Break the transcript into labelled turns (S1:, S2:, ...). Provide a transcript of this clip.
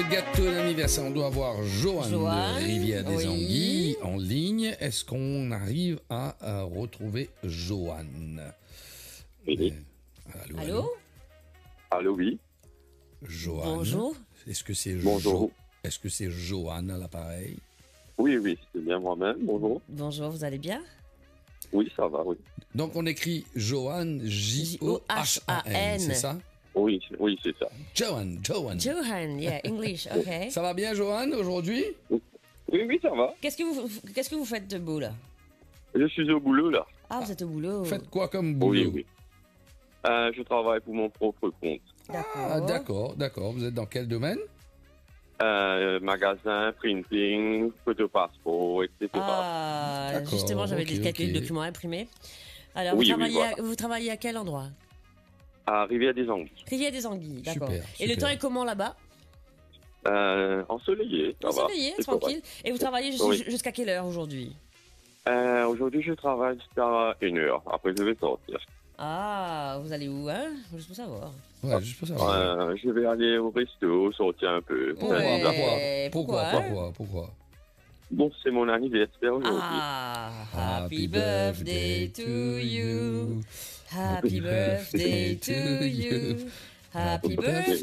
S1: Gâteau d'anniversaire, on doit avoir Joanne
S2: Joanne,
S1: de Rivière des
S2: oui.
S1: Anguilles en ligne. Est-ce qu'on arrive à retrouver Joanne?
S3: Oui.
S1: Allô,
S2: Allô?
S3: Allô, oui.
S1: Joanne.
S2: Bonjour.
S1: Est-ce que c'est
S3: Bonjour.
S1: Est-ce que c'est Joanne à l'appareil?
S3: Oui, oui, c'est bien moi-même. Bonjour.
S2: Bonjour, vous allez bien?
S3: Oui, ça va, oui.
S1: Donc on écrit Joanne, J-O-H-A-N, c'est ça?
S3: Oui, c'est ça.
S1: Joanne.
S2: Johan, yeah, English, ok.
S1: Ça va bien, Joanne, aujourd'hui?
S3: Oui, ça va.
S2: Qu'est-ce que vous faites de beau là?
S3: Je suis au boulot, là.
S2: Ah, vous êtes au boulot.
S1: Faites quoi comme boulot?
S3: Oui. Je travaille pour mon propre compte.
S1: Ah, d'accord. Vous êtes dans quel domaine?
S3: Magasin, printing, photo-passeport, etc.
S2: Ah,
S1: D'accord,
S2: justement, j'avais
S1: ok,
S2: quelques
S1: ok.
S2: documents à imprimer. Alors,
S3: Oui,
S2: vous
S3: voilà.
S2: travaillez à quel endroit?
S3: À Rivière des Anguilles.
S2: Rivière des Anguilles, d'accord.
S1: Super,
S2: Et le
S1: super.
S2: temps est comment là-bas?
S3: Ensoleillé, ça va.
S2: Ensoleillé,
S3: C'est
S2: tranquille. Et vous travaillez
S3: Oui.
S2: jusqu'à quelle heure aujourd'hui?
S3: Aujourd'hui, je travaille jusqu'à 1h. Après, je vais sortir.
S2: Ah, vous allez où, hein? Juste pour savoir.
S1: Ouais, juste pour savoir.
S3: Je vais aller au resto, sortir un peu.
S1: Pourquoi?
S3: Bon, c'est mon anniversaire aujourd'hui.
S2: Ah, happy birthday to you. Happy birthday to you. Happy birthday.